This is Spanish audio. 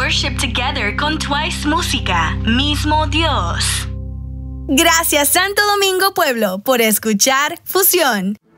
worship together con Twice Música, Mismo Dios. Gracias Santo Domingo Pueblo por escuchar Fusión.